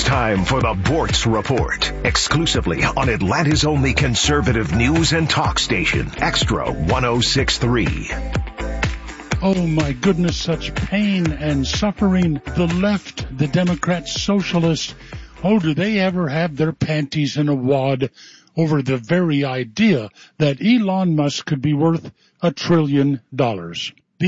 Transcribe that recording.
time for the Bortz Report, exclusively on Atlanta's only conservative news and talk station, Extra 106.3. Oh my goodness, such pain and suffering. The left, the Democrats, socialists, oh, do they ever have their panties in a wad over the very idea that Elon Musk could be worth $1 trillion.